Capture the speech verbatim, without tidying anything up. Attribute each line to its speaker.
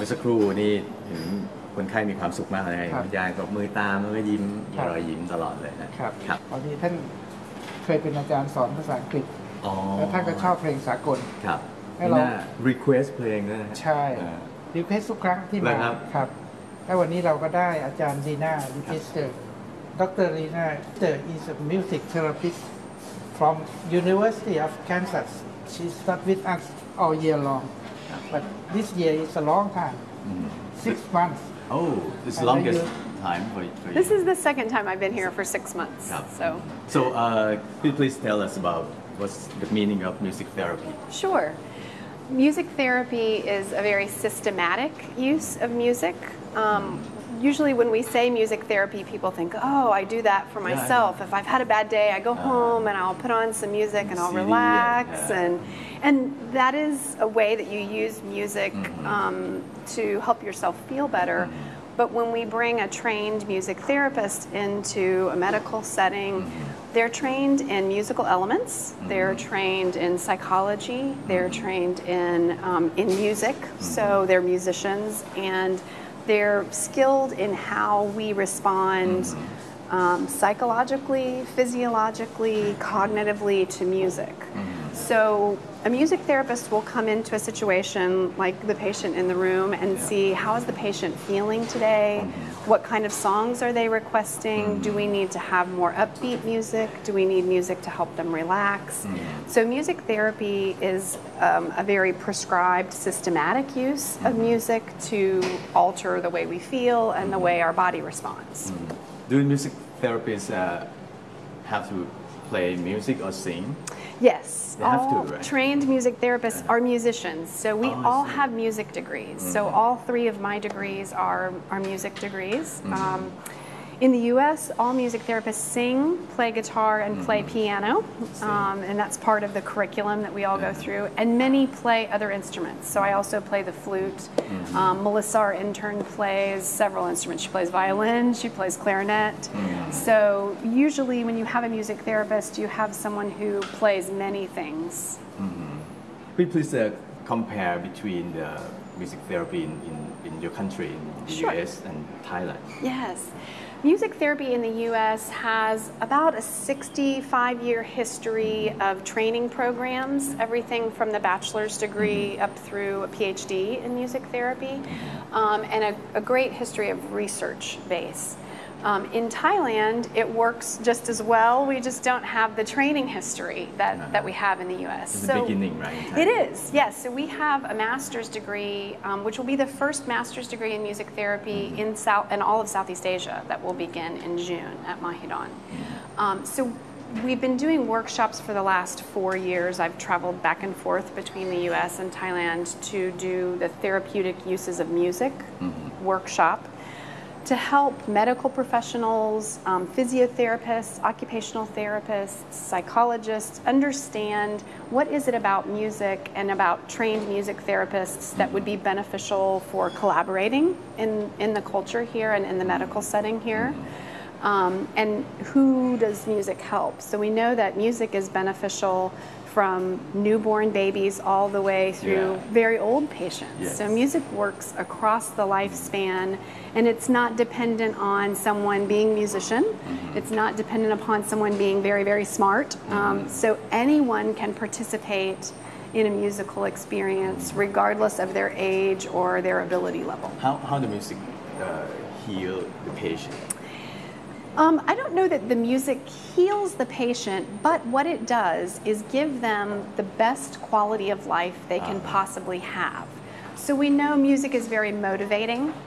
Speaker 1: มื่อสักครู่นี่เห็นคนไข้มีความสุขมากเลยคุณยายก็มือตามแล้วก็ยิ้มรอยยิ้มตลอดเลยนะครับ
Speaker 2: ครับตอนนี้ท่านเคยเป็นอาจารย์สอนภาษาอังกฤษแล้วท่านก็ชอบเพลงสากล
Speaker 1: ครับให้เรา request เพลงด้วย
Speaker 2: ใช่ request ทุกครั้งที่มาครับแล้ววันนี้เราก็ได้อาจารย์ลีน่าลิจิสเตอร์ดรลีน่า is a music therapist from University of Kansas. She stuck with us all year long, but this year is a long time, six months.
Speaker 1: Oh, it's the longest time for you.
Speaker 3: This is the second time I've been here for six months. So,
Speaker 1: so uh, could you please tell us about what's the meaning of music therapy?
Speaker 3: Sure. Music therapy is a very systematic use of music. Um, Usually when we say music therapy, people think, oh, I do that for myself. Yeah, if I've had a bad day, I go uh, home and I'll put on some music and I'll relax. Yeah. And, and that is a way that you use music mm-hmm. um, to help yourself feel better. Mm-hmm. But when we bring a trained music therapist into a medical setting, mm-hmm. they're trained in musical elements, mm-hmm. they're trained in psychology, they're mm-hmm. trained in, um, in music, mm-hmm. so they're musicians, and they're skilled in how we respond mm-hmm. um, psychologically, physiologically, cognitively to music. Mm-hmm. So a music therapist will come into a situation like the patient in the room and yeah. see how is the patient feeling today, mm-hmm. what kind of songs are they requesting, mm-hmm. do we need to have more upbeat music, do we need music to help them relax. Mm-hmm. So music therapy is um, a very prescribed, systematic use mm-hmm. of music to alter the way we feel and mm-hmm. the way our body responds.
Speaker 1: Mm-hmm. Do music therapists uh, have to play music or sing?
Speaker 3: Yes,
Speaker 1: they
Speaker 3: all
Speaker 1: have to, right?
Speaker 3: trained music therapists are musicians, so we
Speaker 1: oh,
Speaker 3: all have music degrees. Mm-hmm. So all three of my degrees are, are music degrees. Mm-hmm. um, in the U S, all music therapists sing, play guitar, and mm-hmm. play piano, um, and that's part of the curriculum that we all yeah. go through. And many play other instruments. So I also play the flute. Mm-hmm. um, Melissa, our intern, plays several instruments. She plays violin, she plays clarinet. Mm-hmm. So usually when you have a music therapist, you have someone who plays many things.
Speaker 1: Mm-hmm. Could you please uh, compare between the music therapy in, in, in your country, in the sure. U S and Thailand?
Speaker 3: Yes. Music therapy in the U S has about a sixty-five year history of training programs, everything from the bachelor's degree up through a PhD in music therapy, um, and a, a great history of research base. Um, in Thailand, it works just as well. We just don't have the training history that, uh-huh. that we have in the U S.
Speaker 1: It's
Speaker 3: so
Speaker 1: the beginning, right?
Speaker 3: It is, yes. So we have a master's degree, um, which will be the first master's degree in music therapy mm-hmm. in South in all of Southeast Asia that will begin in June at Mahidol. Mm-hmm. um, so we've been doing workshops for the last four years. I've traveled back and forth between the U S and Thailand to do the therapeutic uses of music mm-hmm. workshop, to help medical professionals, um, physiotherapists, occupational therapists, psychologists understand what is it about music and about trained music therapists that would be beneficial for collaborating in, in the culture here and in the medical setting here. Um, and who does music help? So we know that music is beneficial from newborn babies all the way through yeah. very old patients. Yes. So music works across the lifespan, and it's not dependent on someone being a musician. Mm-hmm. It's not dependent upon someone being very, very smart. Mm-hmm. Um, so anyone can participate in a musical experience regardless of their age or their ability level.
Speaker 1: How, how does music uh, heal the patient?
Speaker 3: Um, I don't know that the music heals the patient, but what it does is give them the best quality of life they can uh-huh. possibly have. So we know music is very motivating